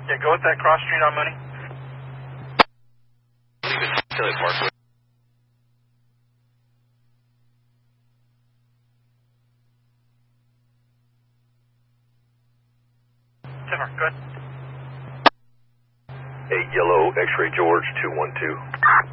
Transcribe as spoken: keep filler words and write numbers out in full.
Yeah, go with that cross street on Mooney. Leave it till it Parkway. Timber, good. Eight Yellow, X-Ray George, two one two.